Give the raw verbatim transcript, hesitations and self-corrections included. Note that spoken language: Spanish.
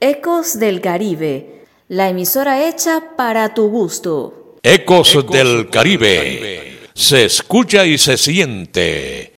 Ecos del Caribe, la emisora hecha para tu gusto. Ecos, Ecos del Caribe. Caribe. Se escucha y se siente